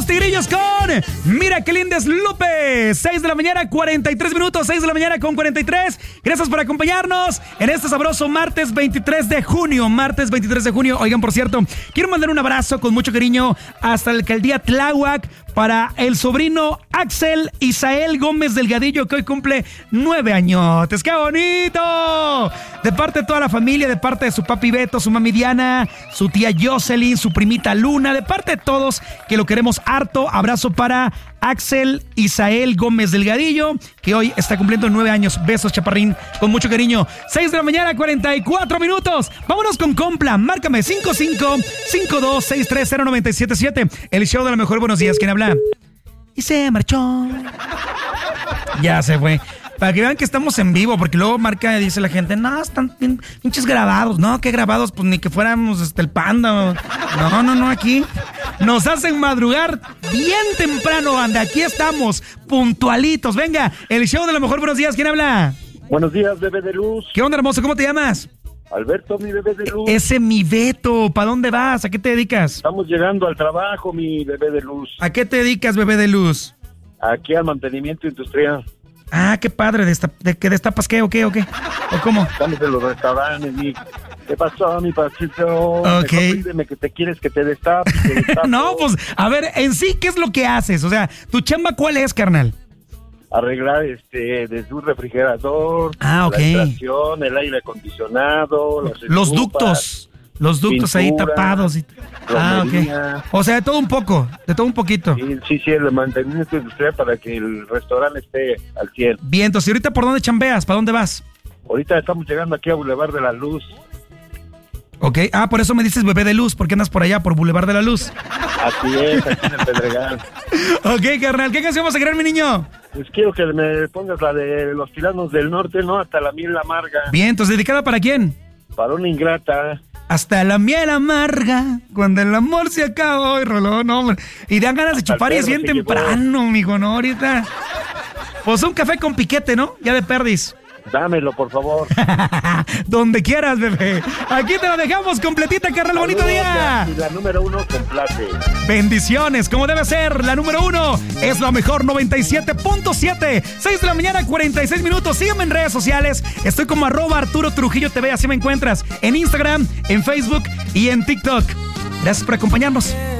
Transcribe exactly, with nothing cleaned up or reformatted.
Los Tigrillos con Mira qué linda es Lupe. seis de la mañana, cuarenta y tres minutos. seis de la mañana con cuarenta y tres. Gracias por acompañarnos en este sabroso martes veintitrés de junio. Martes veintitrés de junio. Oigan, por cierto, quiero mandar un abrazo con mucho cariño hasta la alcaldía Tláhuac para el sobrino Axel Isael Gómez Delgadillo, que hoy cumple nueve añotes. ¡Qué bonito! De parte de toda la familia, de parte de su papi Beto, su mami Diana, su tía Jocelyn, su primita Luna, de parte de todos que lo queremos harto. Abrazo para Axel Isael Gómez Delgadillo, que hoy está cumpliendo nueve años. Besos, chaparrín, con mucho cariño. seis de la mañana, cuarenta y cuatro minutos. Vámonos con Compla. Márcame cinco cinco cinco dos seis tres cero nueve siete siete. El show de la mejor. Buenos días. ¿Quién habla? Y se marchó. Ya se fue. Para que vean que estamos en vivo, porque luego marca y dice la gente, no, están pinches grabados. No, ¿qué grabados? Pues ni que fuéramos este, el Panda. No, no, no, aquí nos hacen madrugar bien temprano, banda. Aquí estamos, puntualitos. Venga, el show de la mejor. Buenos días. ¿Quién habla? Buenos días, bebé de luz. ¿Qué onda, hermoso? ¿Cómo te llamas? Alberto, mi bebé de luz. Ese mi Beto. ¿Para dónde vas? ¿A qué te dedicas? Estamos llegando al trabajo, mi bebé de luz. ¿A qué te dedicas, bebé de luz? Aquí al mantenimiento industrial. Ah, qué padre. ¿Destap- ¿De qué destapas qué o qué o qué? ¿O cómo? Estamos en los restaurantes, mi... ¿Qué pasó, mi pasito? Ok. Dime que te quieres que te destape. Te destapo. No, pues, a ver, en sí, ¿qué es lo que haces? O sea, ¿tu chamba cuál es, carnal? Arreglar este desde un refrigerador, Ah, ok. la instalación, el aire acondicionado, los, Los estufas, ductos. Los ductos ahí pintura, tapados. Y... Ah, plomería. ok. O sea, de todo un poco, de todo un poquito. Sí, sí, sí, el mantenimiento industrial para que el restaurante esté al cien. Bien, entonces, ¿y ahorita por dónde chambeas? ¿Para dónde vas? Ahorita estamos llegando aquí a Boulevard de la Luz. Ok, ah, por eso me dices bebé de luz, porque andas por allá, por Boulevard de la Luz. Así es, aquí en el Pedregal. Ok, carnal, ¿qué canción vas a querer, mi niño? Pues quiero que me pongas la de Los Tiranos del Norte, ¿no? Hasta la miel amarga. Bien, entonces, ¿dedicada para quién? Para una ingrata. Hasta la miel amarga, cuando el amor se acaba. Ay, rolón, no, hombre. Y dan ganas de Hasta chupar el y es bien perro se temprano, mijo, ¿no? Ahorita. Pues un café con piquete, ¿no? Ya de perdis. Dámelo, por favor. Donde quieras, bebé. Aquí te lo dejamos completita, carnal. Bonito día. Y la número uno complace. Bendiciones, como debe ser. La número uno es la mejor noventa y siete punto siete. seis de la mañana, cuarenta y seis minutos. Sígueme en redes sociales. Estoy como arroba Arturo Trujillo T V. Así me encuentras en Instagram, en Facebook y en TikTok. Gracias por acompañarnos.